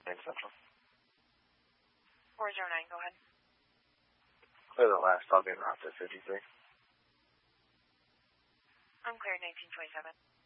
Central. 409, go ahead. Clear the last, I'll be in route to 53. I'm cleared 1927.